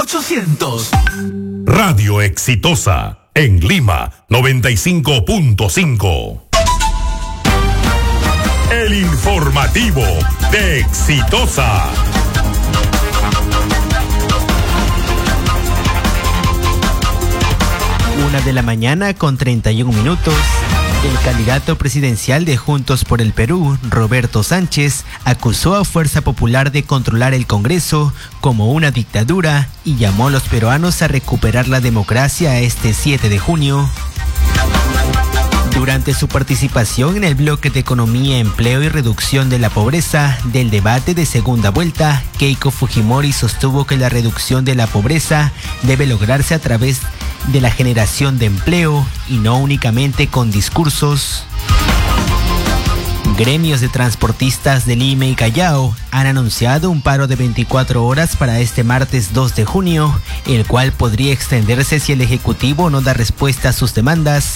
800. Radio Exitosa en Lima 95.5. El informativo de Exitosa. 1:31 a.m. El candidato presidencial de Juntos por el Perú, Roberto Sánchez, acusó a Fuerza Popular de controlar el Congreso como una dictadura y llamó a los peruanos a recuperar la democracia este 7 de junio. Durante su participación en el bloque de Economía, Empleo y Reducción de la Pobreza del debate de segunda vuelta, Keiko Fujimori sostuvo que la reducción de la pobreza debe lograrse a través de la generación de empleo y no únicamente con discursos. Gremios de transportistas de Lima y Callao han anunciado un paro de 24 horas para este martes 2 de junio, el cual podría extenderse si el Ejecutivo no da respuesta a sus demandas.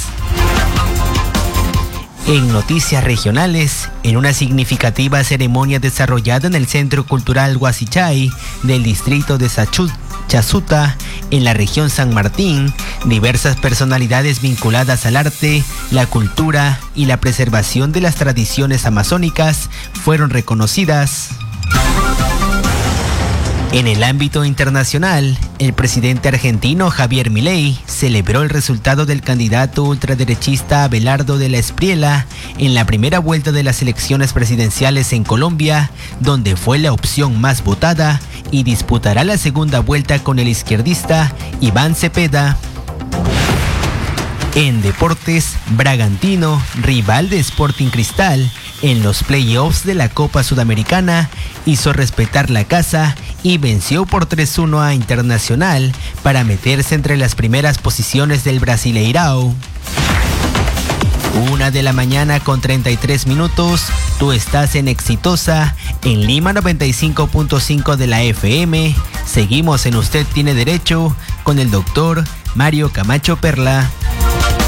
En noticias regionales, en una significativa ceremonia desarrollada en el Centro Cultural Huasichay del distrito de Chasuta, en la región San Martín, diversas personalidades vinculadas al arte, la cultura y la preservación de las tradiciones amazónicas fueron reconocidas. En el ámbito internacional, el presidente argentino Javier Milei celebró el resultado del candidato ultraderechista Abelardo de la Espriella en la primera vuelta de las elecciones presidenciales en Colombia, donde fue la opción más votada, y disputará la segunda vuelta con el izquierdista Iván Cepeda. En deportes, Bragantino, rival de Sporting Cristal, en los playoffs de la Copa Sudamericana, hizo respetar la casa y venció por 3-1 a Internacional para meterse entre las primeras posiciones del Brasileirao. 1:33 a.m. Tú estás en Exitosa, en Lima 95.5 de la FM. Seguimos en Usted Tiene Derecho con el doctor Mario Camacho Perla.